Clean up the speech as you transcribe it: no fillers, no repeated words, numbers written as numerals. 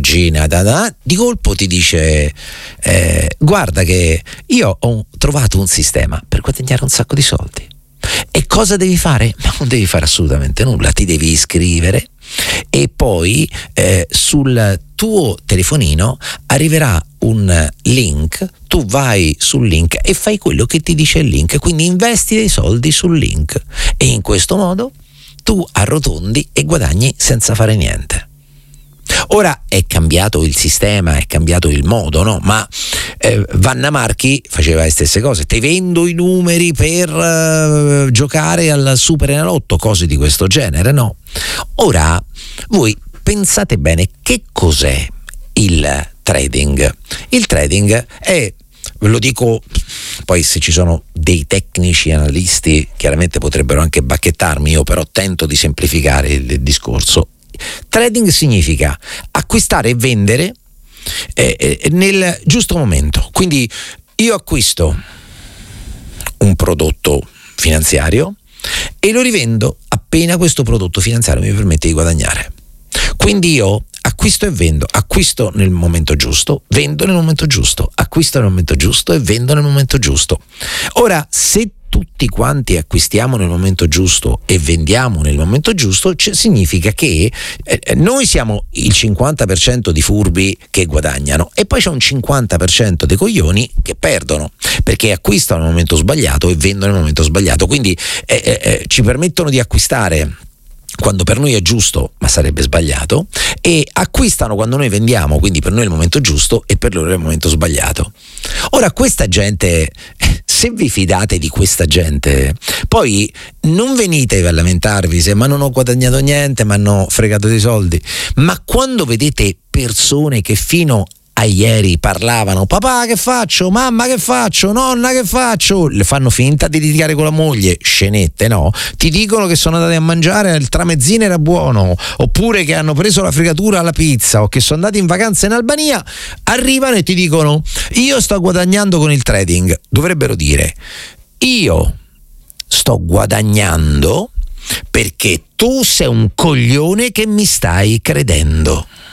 cugina, di colpo ti dice guarda che io ho trovato un sistema per guadagnare un sacco di soldi. E cosa devi fare? Ma non devi fare assolutamente nulla, ti devi iscrivere e poi sul tuo telefonino arriverà un link, tu vai sul link e fai quello che ti dice il link, quindi investi dei soldi sul link e in questo modo tu arrotondi e guadagni senza fare niente. Ora è cambiato il sistema, è cambiato il modo, no? Ma Vanna Marchi faceva le stesse cose: ti vendo i numeri per giocare al Super Enalotto, cose di questo genere, no? Ora voi pensate bene che cos'è il trading. Il trading è, ve lo dico, poi se ci sono dei tecnici analisti chiaramente potrebbero anche bacchettarmi, io però tento di semplificare il discorso. Trading significa acquistare e vendere nel giusto momento. Quindi io acquisto un prodotto finanziario e lo rivendo appena questo prodotto finanziario mi permette di guadagnare. Quindi io acquisto e vendo, acquisto nel momento giusto, vendo nel momento giusto, acquisto nel momento giusto e vendo nel momento giusto. Ora, se tutti quanti acquistiamo nel momento giusto e vendiamo nel momento giusto, significa che noi siamo il 50% di furbi che guadagnano e poi c'è un 50% dei coglioni che perdono perché acquistano nel momento sbagliato e vendono nel momento sbagliato. Quindi ci permettono di acquistare quando per noi è giusto ma sarebbe sbagliato, e acquistano quando noi vendiamo, quindi per noi è il momento giusto e per loro è il momento sbagliato. Ora questa gente, se vi fidate di questa gente, poi non venite a lamentarvi se ma non ho guadagnato niente, ma hanno fregato dei soldi, ma quando vedete persone che fino a ieri parlavano papà che faccio, mamma che faccio, nonna che faccio, le fanno finta di litigare con la moglie, scenette, no? Ti dicono che sono andati a mangiare, il tramezzino era buono, oppure che hanno preso la fregatura alla pizza o che sono andati in vacanza in Albania, arrivano e ti dicono io sto guadagnando con il trading. Dovrebbero dire io sto guadagnando perché tu sei un coglione che mi stai credendo.